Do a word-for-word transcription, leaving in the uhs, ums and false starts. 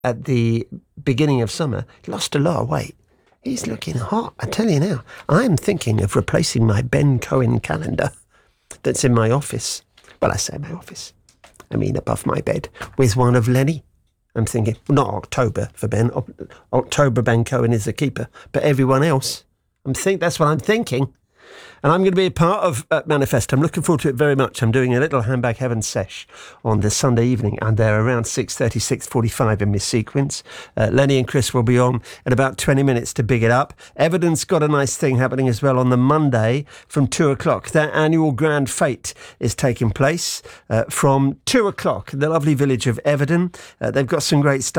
at the beginning of summer, lost a lot of weight. He's looking hot. I tell you now, I'm thinking of replacing my Ben Cohen calendar that's in my office. Well, I say my office. I mean above my bed, with one of Lenny. I'm thinking, not October for Ben. O- October Ben Cohen is the keeper, but everyone else. I'm think that's what I'm thinking. And I'm going to be a part of uh, Manifest. I'm looking forward to it very much. I'm doing a little Handbag Heaven sesh on the Sunday evening, and they're around six thirty, six forty-five in this sequence. Uh, Lenny and Chris will be on in about twenty minutes to big it up. Everton's got a nice thing happening as well on the Monday from two o'clock. Their annual Grand Fete is taking place uh, from two o'clock in the lovely village of Everton. Uh, they've got some great stuff.